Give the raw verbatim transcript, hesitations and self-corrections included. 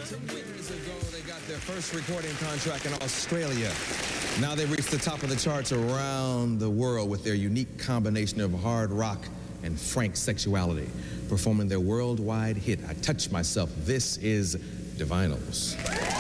Some years ago, they got their first recording contract in Australia. Now they've reached the top of the charts around the world with their unique combination of hard rock and frank sexuality, performing their worldwide hit, I Touch Myself. This is Divinyls.